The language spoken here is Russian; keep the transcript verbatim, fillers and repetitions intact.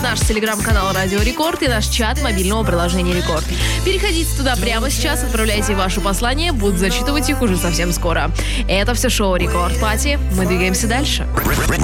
наш телеграм-канал Радио Рекорд и наш чат мобильного приложения Рекорд. Переходите туда прямо сейчас, отправляйте ваши послания, будут зачитывать их уже совсем скоро. Это все шоу Рекорд Пати. Мы двигаемся дальше.